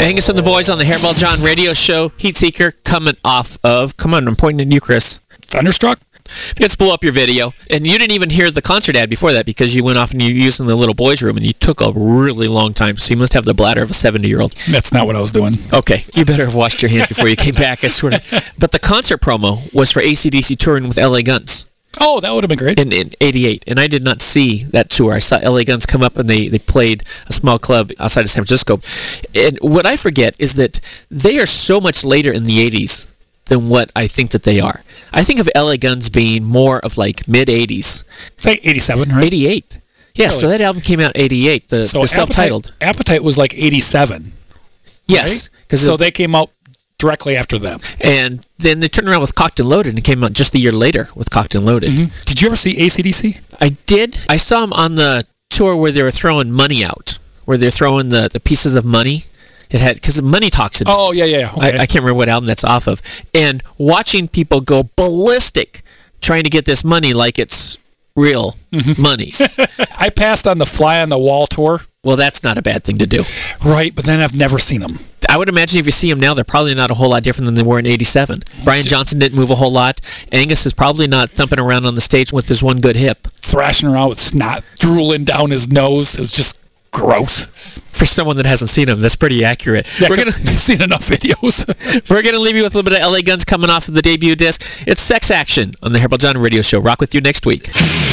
Angus and the boys on the Hairball John radio show. Heat Seeker coming off of, come on, I'm pointing at you, Chris. Thunderstruck? Let's blow up your video. And you didn't even hear the concert ad before that because you went off and you were using the little boys' room and you took a really long time. So you must have the bladder of a 70-year-old. That's not what I was doing. Okay. You better have washed your hands before you came back, I swear to. But the concert promo was for AC/DC touring with LA Guns. Oh, that would have been great. In 88. And I did not see that tour. I saw LA Guns come up and they played a small club outside of San Francisco. And what I forget is that they are so much later in the 80s than what I think that they are. I think of LA Guns being more of like mid-80s. It's like 87, right? 88. Yeah, Really? so that album came out 88, the self-titled. Appetite was like 87. Yes. Right? So they came out directly after them. And then they turned around with Cocked and Loaded and came out just the year later with Cocked and Loaded. Mm-hmm. Did you ever see AC/DC? I did. I saw them on the tour where they were throwing money out, where they're throwing the pieces of money. It had, because Money Talks in it. Oh, yeah. Okay. I can't remember what album that's off of. And watching people go ballistic trying to get this money like it's real money. I passed on the Fly on the Wall tour. Well, that's not a bad thing to do. Right, but then I've never seen them. I would imagine if you see them now, they're probably not a whole lot different than they were in 87. Brian Johnson didn't move a whole lot. Angus is probably not thumping around on the stage with his one good hip. Thrashing around with snot drooling down his nose. It was just gross. For someone that hasn't seen him, that's pretty accurate. Yeah, I've seen enough videos. We're going to leave you with a little bit of LA Guns coming off of the debut disc. It's Sex Action on the Hairball John radio show. Rock with you next week.